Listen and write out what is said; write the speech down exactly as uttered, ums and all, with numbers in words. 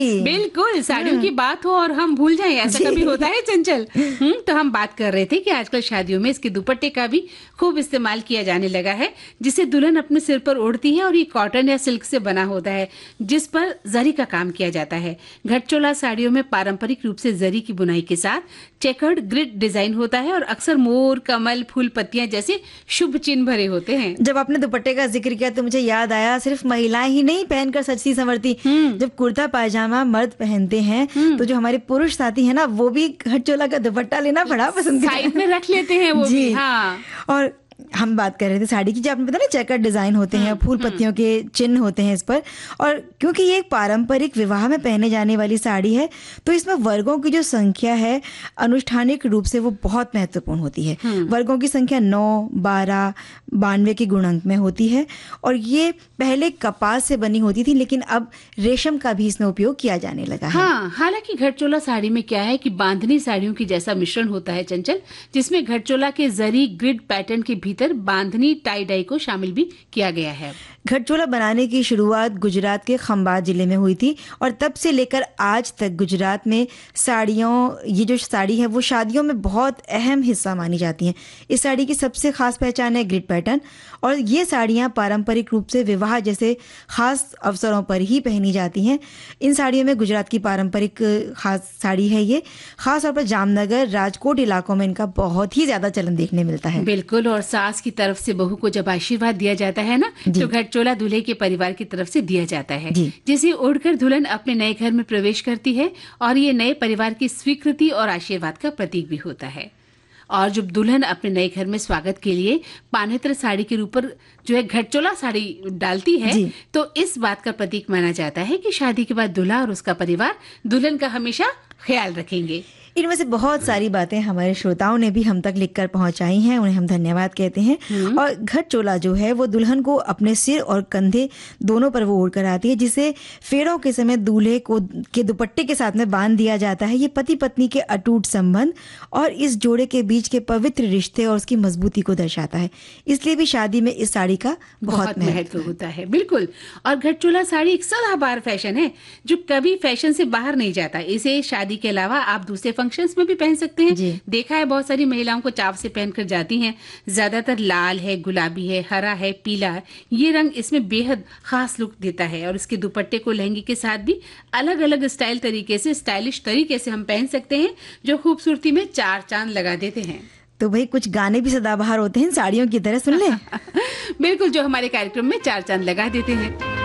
बिल्कुल, साड़ियों की बात हो और हम भूल जाएं, ऐसा कभी होता है चंचल? हम्म तो हम बात कर रहे थे कि आजकल शादियों में इसके दुपट्टे का भी खूब इस्तेमाल किया जाने लगा है, जिसे दुल्हन अपने सिर पर ओढ़ती है और ये कॉटन या सिल्क से बना होता है, जिस पर जरी का काम किया जाता है। घटचोला साड़ियों में पारंपरिक रूप से जरी की बुनाई के साथ चेकर्ड ग्रिड डिजाइन होता है और अक्सर मोर, कमल, फूल पत्तियां जैसे शुभ चिन्ह भरे होते हैं। जब आपने दुपट्टे का जिक्र किया तो मुझे याद आया, सिर्फ महिलाएं ही नहीं पहनकर सजती संवरती, जब कुर्ता पायजामा मर्द पहनते हैं तो जो हमारे पुरुष साथी है ना, वो भी घटचोला का दुपट्टा लेना बड़ा पसंद करते हैं, साइड में रख लेते हैं वो भी। हाँ। और हम बात कर रहे थे साड़ी की, जो आपने बताया ना चेकर डिजाइन होते हैं, फूल पत्तियों के चिन्ह होते हैं इस पर, और क्योंकि ये एक पारंपरिक विवाह में पहने जाने वाली साड़ी है तो इसमें वर्गों की जो संख्या है अनुष्ठानिक रूप से वो बहुत महत्वपूर्ण होती है। वर्गों की संख्या नौ, बारह, बानवे के गुणक में होती है और ये पहले कपास से बनी होती थी, लेकिन अब रेशम का भी इसमें उपयोग किया जाने लगा है। हाँ, हालांकि घटचोला साड़ी में क्या है कि बांधनी साड़ियों की जैसा मिश्रण होता है चंचल, जिसमें घटचोला के जरी ग्रिड पैटर्न के भीतर बांधनी टाई डाई को शामिल भी किया गया है। घटचोला बनाने की शुरुआत गुजरात के खंभात जिले में हुई थी और तब से लेकर आज तक गुजरात में साड़ियों ये जो साड़ी है वो शादियों में बहुत अहम हिस्सा मानी जाती है। इस साड़ी की सबसे खास पहचान है ग्रिड पैटर्न, और ये साड़ियाँ पारंपरिक रूप से विवाह जैसे खास अवसरों पर ही पहनी जाती हैं। इन साड़ियों में गुजरात की पारंपरिक खास साड़ी है ये, खास तौर पर जामनगर, राजकोट इलाकों में इनका बहुत ही ज्यादा चलन देखने मिलता है। बिल्कुल, और सास की तरफ से बहू को जब आशीर्वाद दिया जाता है ना, तो घटचोला दूल्हे के परिवार की तरफ से दिया जाता है, जिसे ओढ़कर दुल्हन अपने नए घर में प्रवेश करती है और ये नए परिवार की स्वीकृति और आशीर्वाद का प्रतीक भी होता है। और जब दुल्हन अपने नए घर में स्वागत के लिए पानेत्र साड़ी के ऊपर जो है घटचोला साड़ी डालती है, तो इस बात का प्रतीक माना जाता है कि शादी के बाद दूल्हा और उसका परिवार दुल्हन का हमेशा ख्याल रखेंगे। इनमें से बहुत सारी बातें हमारे श्रोताओं ने भी हम तक लिखकर पहुंचाई हैं, उन्हें हम धन्यवाद कहते हैं। और घटचोला जो है वो दुल्हन को अपने सिर और कंधे दोनों पर वो ओढ़ कर आती है, जिसे फेरों के समय दूल्हे को के दुपट्टे के साथ में बांध दिया जाता है। ये पति पत्नी के अटूट संबंध और इस जोड़े के बीच के पवित्र रिश्ते और उसकी मजबूती को दर्शाता है, इसलिए भी शादी में इस साड़ी का बहुत, बहुत महत्व होता है। बिल्कुल, और घटचोला साड़ी एक सदाबहार फैशन है जो कभी फैशन से बाहर नहीं जाता। इसे शादी के अलावा आप दूसरे फंक्शंस में भी पहन सकते हैं। देखा है बहुत सारी महिलाओं को चाव से पहनकर जाती हैं। ज्यादातर लाल है, गुलाबी है, हरा है, पीला है। ये रंग इसमें बेहद खास लुक देता है और इसके दुपट्टे को लहंगे के साथ भी अलग अलग स्टाइल तरीके से स्टाइलिश तरीके से हम पहन सकते हैं, जो खूबसूरती में चार चांद लगा देते हैं। तो भाई कुछ गाने भी सदाबहार होते हैं साड़ियों की तरह, सुन ले। बिल्कुल, जो हमारे कार्यक्रम में चार चांद लगा देते हैं।